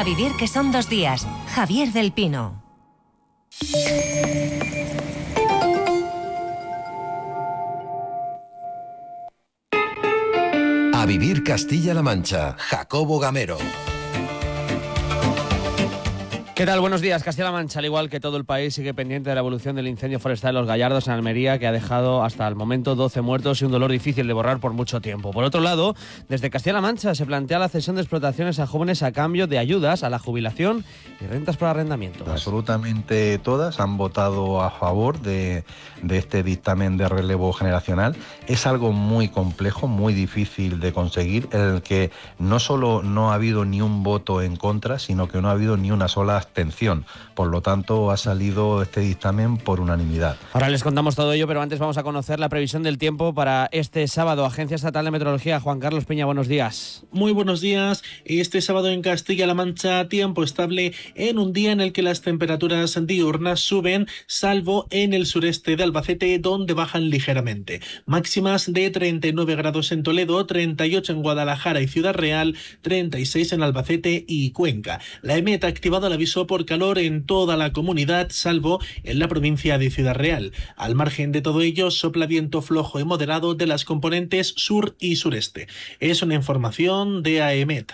vivir que son 2 días. Javier del Pino. A vivir Castilla-La Mancha. Jacobo Gamero. ¿Qué tal? Buenos días. Castilla-La Mancha, al igual que todo el país, sigue pendiente de la evolución del incendio forestal de Los Gallardos en Almería, que ha dejado hasta el momento 12 muertos y un dolor difícil de borrar por mucho tiempo. Por otro lado, desde Castilla-La Mancha se plantea la cesión de explotaciones a jóvenes a cambio de ayudas a la jubilación y rentas por arrendamiento. Absolutamente todas han votado a favor de este dictamen de relevo generacional. Es algo muy complejo, muy difícil de conseguir, en el que no solo no ha habido ni un voto en contra, sino que no ha habido ni una sola abstención. Por lo tanto, ha salido este dictamen por unanimidad. Ahora les contamos todo ello, pero antes vamos a conocer la previsión del tiempo para este sábado. Agencia Estatal de Meteorología, Juan Carlos Peña, buenos días. Muy buenos días. Este sábado en Castilla-La Mancha, tiempo estable en un día en el que las temperaturas diurnas suben, salvo en el sureste de Albacete, donde bajan ligeramente. Máximas de 39 grados en Toledo, 38 en Guadalajara y Ciudad Real, 36 en Albacete y Cuenca. La EMET ha activado el aviso por calor en toda la comunidad, salvo en la provincia de Ciudad Real. Al margen de todo ello, sopla viento flojo y moderado de las componentes sur y sureste. Es una información de AEMET.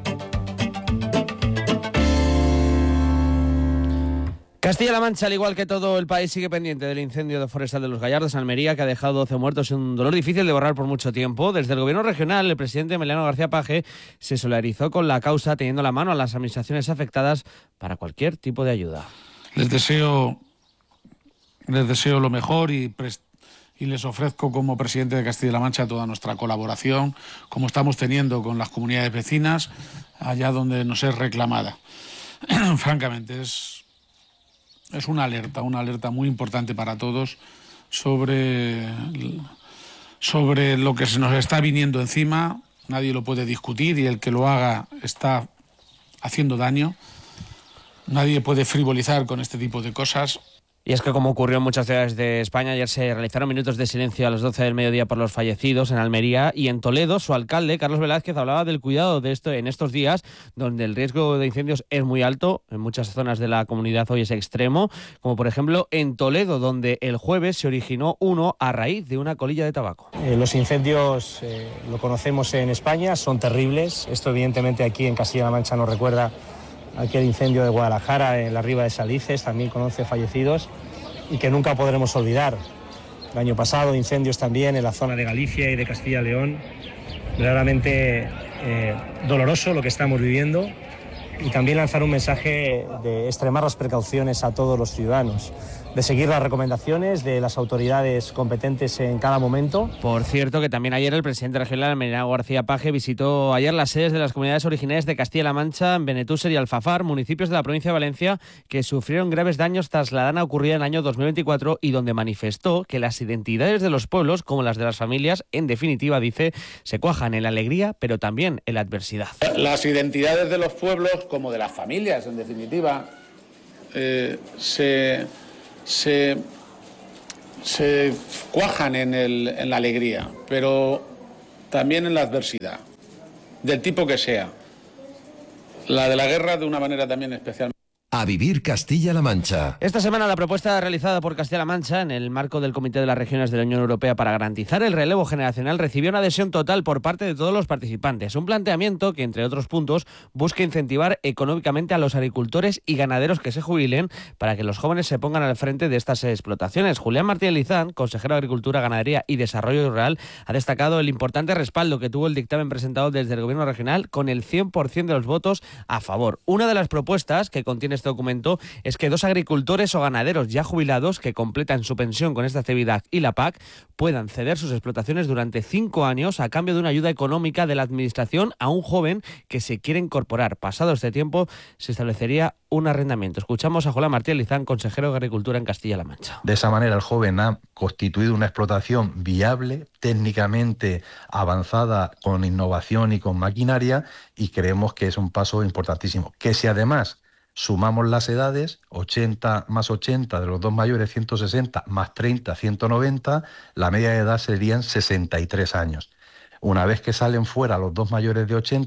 Castilla-La Mancha, al igual que todo el país, sigue pendiente del incendio forestal de Los Gallardos en Almería, que ha dejado 12 muertos y un dolor difícil de borrar por mucho tiempo. Desde el gobierno regional, el presidente Emiliano García Paje se solidarizó con la causa, teniendo la mano a las administraciones afectadas para cualquier tipo de ayuda. Les deseo lo mejor y les ofrezco como presidente de Castilla-La Mancha toda nuestra colaboración, como estamos teniendo con las comunidades vecinas, allá donde nos es reclamada. Francamente, es una alerta muy importante para todos sobre lo que se nos está viniendo encima. Nadie lo puede discutir y el que lo haga está haciendo daño. Nadie puede frivolizar con este tipo de cosas. Y es que, como ocurrió en muchas ciudades de España, ayer se realizaron minutos de silencio a las 12 del mediodía por los fallecidos en Almería, y en Toledo su alcalde, Carlos Velázquez, hablaba del cuidado de esto en estos días, donde el riesgo de incendios es muy alto. En muchas zonas de la comunidad hoy es extremo, como por ejemplo en Toledo, donde el jueves se originó uno a raíz de una colilla de tabaco. Los incendios, lo conocemos en España, son terribles. Esto evidentemente aquí en Castilla-La Mancha nos recuerda aquel incendio de Guadalajara en la Riva de Salices, también con 11 fallecidos, y que nunca podremos olvidar. El año pasado incendios también en la zona de Galicia y de Castilla y León. Verdaderamente doloroso lo que estamos viviendo, y también lanzar un mensaje de extremar las precauciones a todos los ciudadanos, de seguir las recomendaciones de las autoridades competentes en cada momento. Por cierto, que también ayer el presidente regional, Emiliano García Paje, visitó ayer las sedes de las comunidades originarias de Castilla-La Mancha, Benetúser y Alfafar, municipios de la provincia de Valencia que sufrieron graves daños tras la dana ocurrida en el año 2024, y donde manifestó que las identidades de los pueblos, como las de las familias, en definitiva, dice, se cuajan en la alegría, pero también en la adversidad. Las identidades de los pueblos, como de las familias, en definitiva, se cuajan en la alegría, pero también en la adversidad, del tipo que sea. La de la guerra, de una manera también especial. A vivir Castilla-La Mancha. Esta semana la propuesta realizada por Castilla-La Mancha en el marco del Comité de las Regiones de la Unión Europea para garantizar el relevo generacional recibió una adhesión total por parte de todos los participantes. Un planteamiento que, entre otros puntos, busca incentivar económicamente a los agricultores y ganaderos que se jubilen para que los jóvenes se pongan al frente de estas explotaciones. Julián Martínez Lizán, consejero de Agricultura, Ganadería y Desarrollo Rural, ha destacado el importante respaldo que tuvo el dictamen presentado desde el Gobierno regional, con el 100% de los votos a favor. Una de las propuestas que contiene este documento es que 2 agricultores o ganaderos ya jubilados que completan su pensión con esta actividad y la PAC puedan ceder sus explotaciones durante 5 años a cambio de una ayuda económica de la Administración a un joven que se quiere incorporar. Pasado este tiempo se establecería un arrendamiento. Escuchamos a Julián Martínez Lizán, consejero de Agricultura en Castilla-La Mancha. De esa manera el joven ha constituido una explotación viable, técnicamente avanzada, con innovación y con maquinaria, y creemos que es un paso importantísimo. Que si además sumamos las edades, 80 más 80 de los 2 mayores, 160, más 30, 190, la media de edad serían 63 años. Una vez que salen fuera los 2 mayores de 80,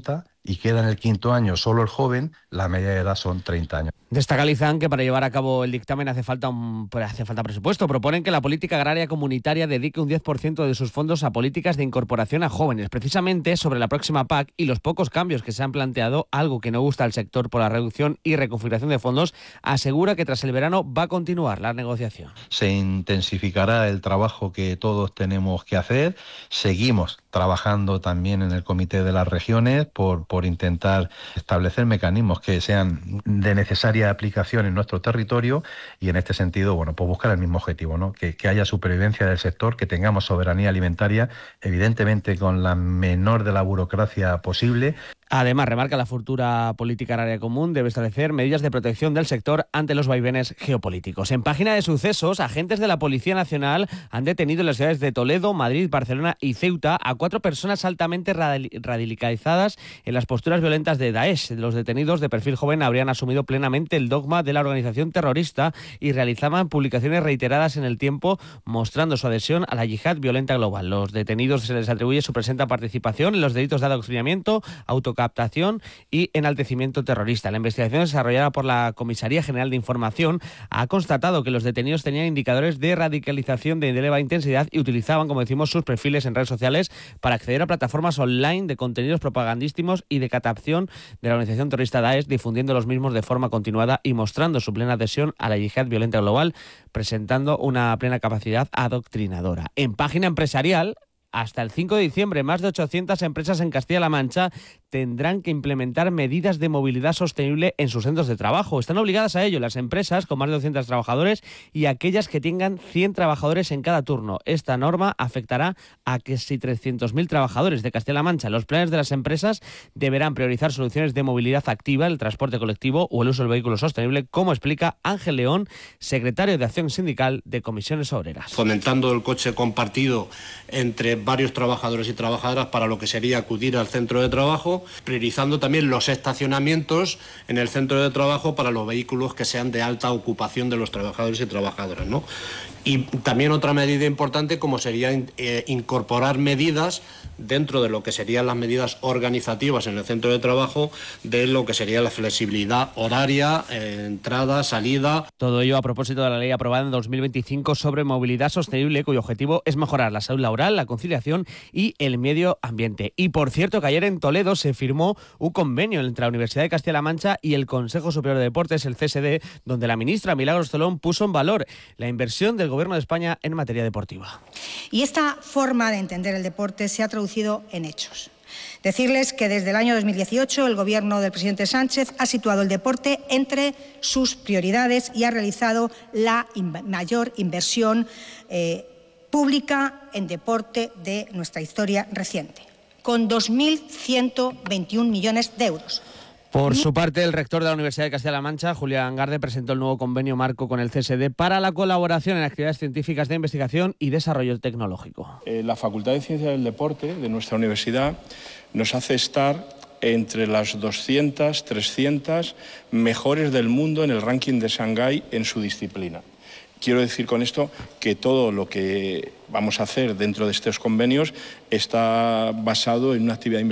y queda en el 5º año solo el joven, la media de edad son 30 años. Destaca Lizán que para llevar a cabo el dictamen hace falta presupuesto. Proponen que la política agraria comunitaria dedique un 10% de sus fondos a políticas de incorporación a jóvenes. Precisamente sobre la próxima PAC y los pocos cambios que se han planteado, algo que no gusta al sector por la reducción y reconfiguración de fondos, asegura que tras el verano va a continuar la negociación. Se intensificará el trabajo que todos tenemos que hacer. Seguimos trabajando también en el Comité de las Regiones por intentar establecer mecanismos que sean de necesaria aplicación en nuestro territorio y en este sentido, bueno, pues buscar el mismo objetivo, ¿no? Que haya supervivencia del sector, que tengamos soberanía alimentaria, evidentemente con la menor de la burocracia posible. Además, remarca la futura política agraria común debe establecer medidas de protección del sector ante los vaivenes geopolíticos. En página de sucesos, agentes de la Policía Nacional han detenido en las ciudades de Toledo, Madrid, Barcelona y Ceuta a 4 personas altamente radicalizadas en las posturas violentas de Daesh. Los detenidos de perfil joven habrían asumido plenamente el dogma de la organización terrorista y realizaban publicaciones reiteradas en el tiempo mostrando su adhesión a la yihad violenta global. Los detenidos se les atribuye su presunta participación en los delitos de adoctrinamiento, autocaptación y enaltecimiento terrorista. La investigación desarrollada por la Comisaría General de Información ha constatado que los detenidos tenían indicadores de radicalización de elevada intensidad y utilizaban, como decimos, sus perfiles en redes sociales para acceder a plataformas online de contenidos propagandísticos y de captación de la organización terrorista Daesh, difundiendo los mismos de forma continuada y mostrando su plena adhesión a la yihad violenta global, presentando una plena capacidad adoctrinadora. En página empresarial, hasta el 5 de diciembre, más de 800 empresas en Castilla-La Mancha tendrán que implementar medidas de movilidad sostenible en sus centros de trabajo. Están obligadas a ello las empresas con más de 200 trabajadores y aquellas que tengan 100 trabajadores en cada turno. Esta norma afectará a casi 300.000 trabajadores de Castilla-La Mancha. Los planes de las empresas deberán priorizar soluciones de movilidad activa, el transporte colectivo o el uso del vehículo sostenible, como explica Ángel León, secretario de Acción Sindical de Comisiones Obreras. Fomentando el coche compartido entre varios trabajadores y trabajadoras para lo que sería acudir al centro de trabajo, priorizando también los estacionamientos en el centro de trabajo para los vehículos que sean de alta ocupación de los trabajadores y trabajadoras, ¿no? Y también otra medida importante como sería incorporar medidas dentro de lo que serían las medidas organizativas en el centro de trabajo de lo que sería la flexibilidad horaria, entrada, salida. Todo ello a propósito de la ley aprobada en 2025 sobre movilidad sostenible, cuyo objetivo es mejorar la salud laboral, la conciliación y el medio ambiente. Y por cierto que ayer en Toledo se firmó un convenio entre la Universidad de Castilla-La Mancha y el Consejo Superior de Deportes, el CSD, donde la ministra Milagros Tolón puso en valor la inversión del Gobierno de España en materia deportiva. Y esta forma de entender el deporte se ha traducido en hechos. Decirles que desde el año 2018 el Gobierno del presidente Sánchez ha situado el deporte entre sus prioridades y ha realizado la mayor inversión pública en deporte de nuestra historia reciente, con 2.121 millones de euros. Por su parte, el rector de la Universidad de Castilla-La Mancha, Julián Garde, presentó el nuevo convenio marco con el CSD para la colaboración en actividades científicas de investigación y desarrollo tecnológico. La Facultad de Ciencias del Deporte de nuestra universidad nos hace estar entre las 200, 300 mejores del mundo en el ranking de Shanghái en su disciplina. Quiero decir con esto que todo lo que vamos a hacer dentro de estos convenios está basado en una actividad